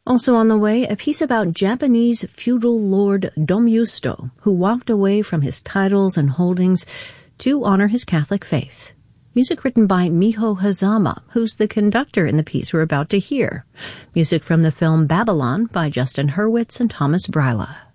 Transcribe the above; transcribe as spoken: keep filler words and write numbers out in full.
Also on the way, a piece about Japanese feudal lord Domyusto, who walked away from his titles and holdings to honor his Catholic faith. Music written by Miho Hazama, who's the conductor in the piece we're about to hear. Music from the film Babylon by Justin Hurwitz and Thomas Bryla.